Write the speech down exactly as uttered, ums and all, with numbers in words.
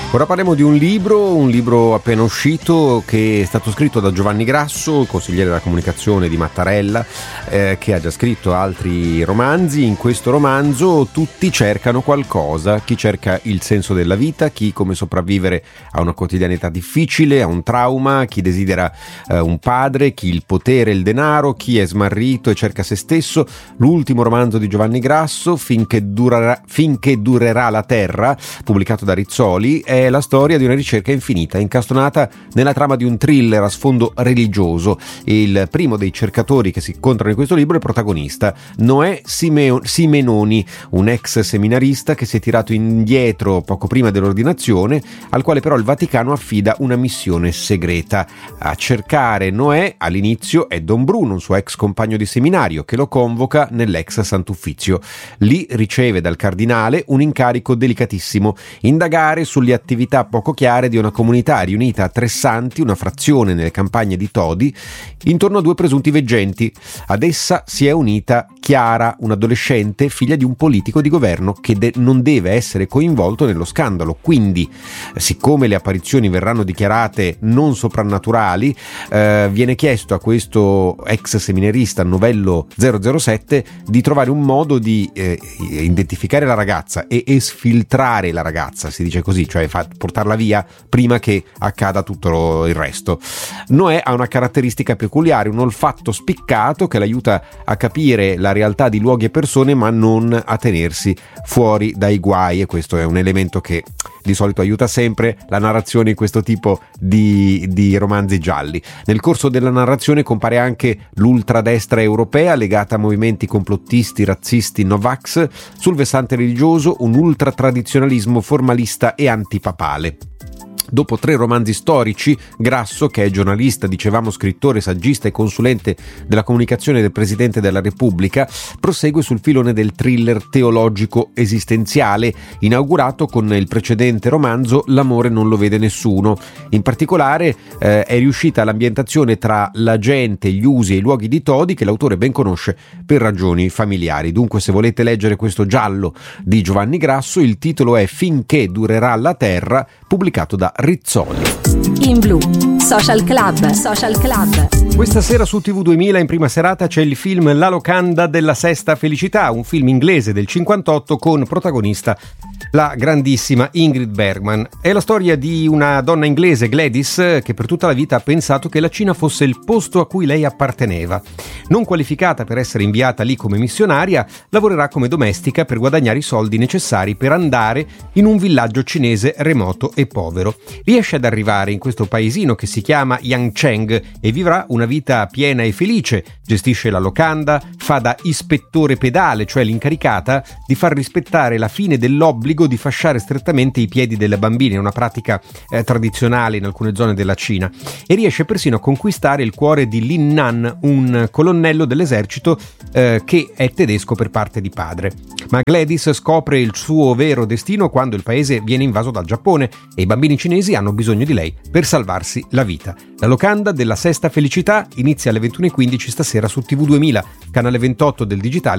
Ora parliamo di un libro, un libro appena uscito che è stato scritto da Giovanni Grasso, consigliere della comunicazione di Mattarella, eh, che ha già scritto altri romanzi. In questo romanzo tutti cercano qualcosa, chi cerca il senso della vita, chi come sopravvivere a una quotidianità difficile, a un trauma, chi desidera eh, un padre, chi il potere e il denaro, chi è smarrito e cerca se stesso. L'ultimo romanzo di Giovanni Grasso, Finché durerà, finché durerà la terra, pubblicato da Rizzoli, è la storia di una ricerca infinita, incastonata nella trama di un thriller a sfondo religioso. Il primo dei cercatori che si incontrano in questo libro è il protagonista, Noè Simeo- Simenoni, un ex seminarista che si è tirato indietro poco prima dell'ordinazione, al quale però il Vaticano affida una missione segreta. A cercare Noè all'inizio è Don Bruno, un suo ex compagno di seminario, che lo convoca nell'ex Sant'Uffizio. Lì riceve dal cardinale un incarico delicatissimo: indagare sulle attività poco chiare di una comunità riunita a Tressanti, una frazione nelle campagne di Todi, intorno a due presunti veggenti. Ad essa si è unita Chiara, un'adolescente figlia di un politico di governo che de- non deve essere coinvolto nello scandalo. Quindi, siccome le apparizioni verranno dichiarate non soprannaturali, eh, viene chiesto a questo ex seminarista novello zero zero sette di trovare un modo di eh, identificare la ragazza e esfiltrare la ragazza, si dice così, cioè fa- portarla via prima che accada tutto il resto. Noè ha una caratteristica peculiare, un olfatto spiccato che l'aiuta a capire la realtà di luoghi e persone, ma non a tenersi fuori dai guai, e questo è un elemento che di solito aiuta sempre la narrazione in questo tipo di, di romanzi gialli. Nel corso della narrazione compare anche l'ultradestra europea legata a movimenti complottisti, razzisti, Novax, sul versante religioso un ultratradizionalismo formalista e antipapale. Dopo tre romanzi storici, Grasso, che è giornalista, dicevamo scrittore, saggista e consulente della comunicazione del Presidente della Repubblica, prosegue sul filone del thriller teologico esistenziale, inaugurato con il precedente romanzo L'amore non lo vede nessuno. In particolare eh, è riuscita l'ambientazione tra la gente, gli usi e i luoghi di Todi, che l'autore ben conosce per ragioni familiari. Dunque, se volete leggere questo giallo di Giovanni Grasso, il titolo è Finché durerà la terra, pubblicato da Rizzoli. In Blu, Social Club, Social Club. Questa sera su T V duemila in prima serata c'è il film La locanda della sesta felicità, un film inglese del cinquantotto con protagonista la grandissima Ingrid Bergman. È la storia di una donna inglese, Gladys, che per tutta la vita ha pensato che la Cina fosse il posto a cui lei apparteneva. Non qualificata per essere inviata lì come missionaria, lavorerà come domestica per guadagnare i soldi necessari per andare in un villaggio cinese remoto e povero. Riesce ad arrivare in questo paesino che si chiama Yangcheng e vivrà una vita piena e felice. Gestisce la locanda, fa da ispettore pedale, cioè l'incaricata di far rispettare la fine dell'obbligo di fasciare strettamente i piedi delle bambine, una pratica eh, tradizionale in alcune zone della Cina, e riesce persino a conquistare il cuore di Lin Nan, un colonnello dell'esercito eh, che è tedesco per parte di padre. Ma Gladys scopre il suo vero destino quando il paese viene invaso dal Giappone e i bambini cinesi hanno bisogno di lei per salvarsi la vita. La locanda della sesta felicità inizia alle ventuno e quindici stasera su T V duemila, canale ventotto del digitale